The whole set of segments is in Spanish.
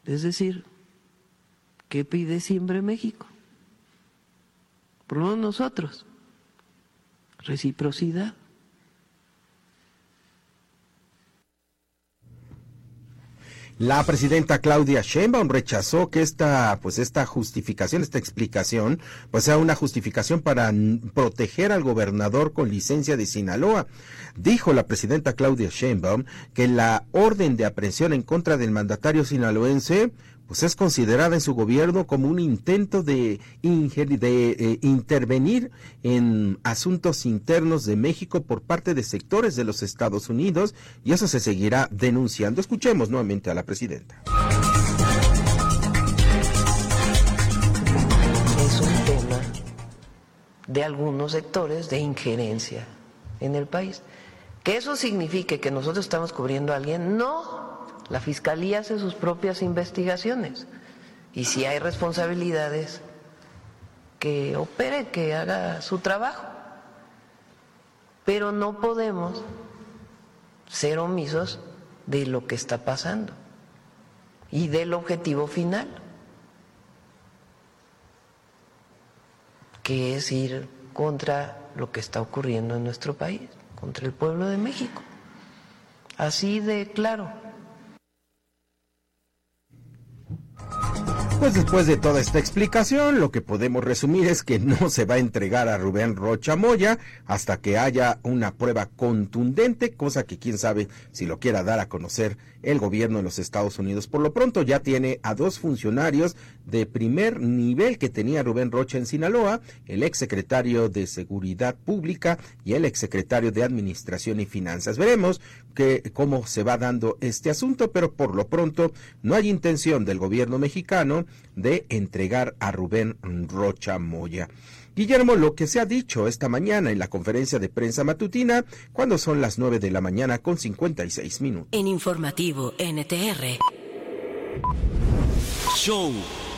Es decir, ¿qué pide siempre México? Por lo menos nosotros, reciprocidad. La presidenta Claudia Sheinbaum rechazó que esta justificación, esta explicación, pues sea una justificación para proteger al gobernador con licencia de Sinaloa. Dijo la presidenta Claudia Sheinbaum que la orden de aprehensión en contra del mandatario sinaloense pues es considerada en su gobierno como un intento de intervenir en asuntos internos de México por parte de sectores de los Estados Unidos, y eso se seguirá denunciando. Escuchemos nuevamente a la presidenta. Es un tema de algunos sectores de injerencia en el país. ¿Que eso signifique que nosotros estamos cubriendo a alguien? No. La Fiscalía hace sus propias investigaciones y si hay responsabilidades, que opere, que haga su trabajo. Pero no podemos ser omisos de lo que está pasando y del objetivo final, que es ir contra lo que está ocurriendo en nuestro país, contra el pueblo de México. Así de claro. Pues después de toda esta explicación, lo que podemos resumir es que no se va a entregar a Rubén Rocha Moya hasta que haya una prueba contundente, cosa que quién sabe si lo quiera dar a conocer el gobierno de los Estados Unidos. Por lo pronto ya tiene a dos funcionarios de primer nivel que tenía Rubén Rocha en Sinaloa, el exsecretario de Seguridad Pública y el exsecretario de Administración y Finanzas. Veremos cómo se va dando este asunto, pero por lo pronto no hay intención del gobierno mexicano de entregar a Rubén Rocha Moya. Guillermo, lo que se ha dicho esta mañana en la conferencia de prensa matutina, cuando son las 9:56 a.m. En Informativo NTR. Show.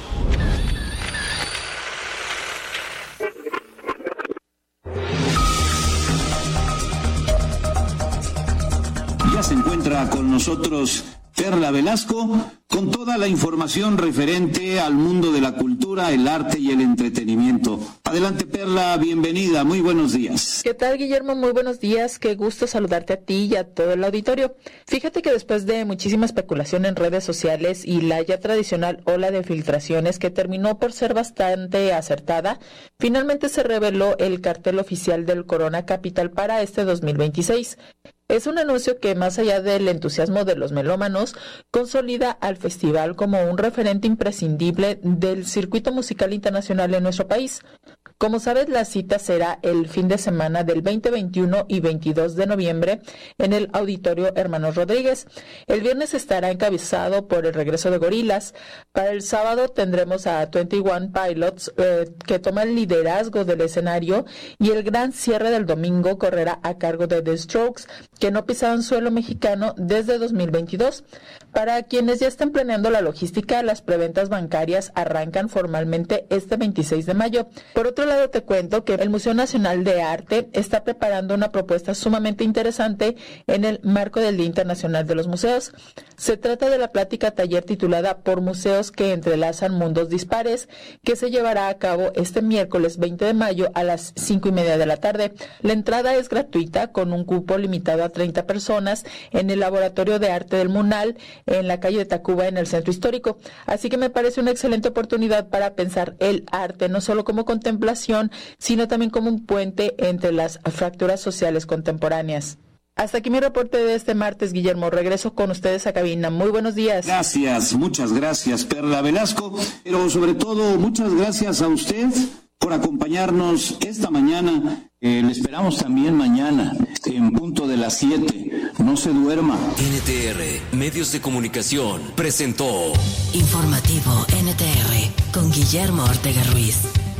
Ya se encuentra con nosotros Perla Velasco con toda la información referente al mundo de la cultura, el arte y el entretenimiento. Adelante, Perla, bienvenida, muy buenos días. ¿Qué tal, Guillermo? Muy buenos días, qué gusto saludarte a ti y a todo el auditorio. Fíjate que después de muchísima especulación en redes sociales y la ya tradicional ola de filtraciones que terminó por ser bastante acertada, finalmente se reveló el cartel oficial del Corona Capital para este 2026. Es un anuncio que, más allá del entusiasmo de los melómanos, consolida al festival como un referente imprescindible del circuito musical internacional en nuestro país. Como sabes, la cita será el fin de semana del 20, 21 y 22 de noviembre en el Auditorio Hermanos Rodríguez. El viernes estará encabezado por el regreso de Gorillaz. Para el sábado tendremos a 21 Pilots, que toma el liderazgo del escenario, y el gran cierre del domingo correrá a cargo de The Strokes, que no pisaban suelo mexicano desde 2022. Para quienes ya están planeando la logística, las preventas bancarias arrancan formalmente este 26 de mayo. Por otro lado, te cuento que el Museo Nacional de Arte está preparando una propuesta sumamente interesante en el marco del Día Internacional de los Museos. Se trata de la plática taller titulada Por Museos que entrelazan mundos dispares, que se llevará a cabo este miércoles 20 de mayo a las 5:30 de la tarde. La entrada es gratuita, con un cupo limitado a 30 personas en el Laboratorio de Arte del MUNAL, en la calle de Tacuba, en el Centro Histórico. Así que me parece una excelente oportunidad para pensar el arte no solo como contemplación, sino también como un puente entre las fracturas sociales contemporáneas. Hasta aquí mi reporte de este martes, Guillermo. Regreso con ustedes a cabina. Muy buenos días. Gracias, muchas gracias, Perla Velasco, pero sobre todo muchas gracias a usted por acompañarnos esta mañana. Le esperamos también mañana en punto de las 7. No se duerma. NTR Medios de Comunicación presentó Informativo NTR con Guillermo Ortega Ruiz.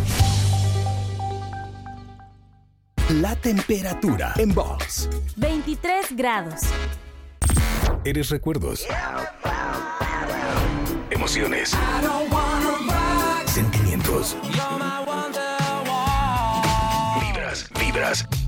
La temperatura en Vox. 23 grados. Eres recuerdos. Emociones. Sentimientos. Vibras.